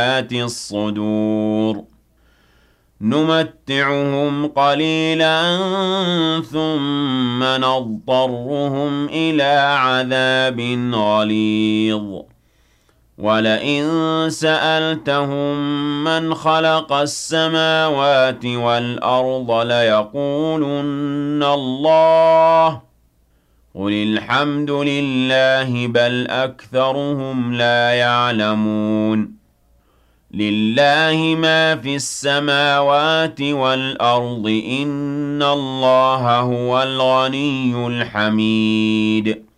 ذات الصدور نمتعهم قليلا ثم نضطرهم إلى عذاب غليظ ولئن سألتهم من خلق السماوات والأرض ليقولن الله قل الحمد لله بل أكثرهم لا يعلمون لله ما في السماوات والأرض إن الله هو الغني الحميد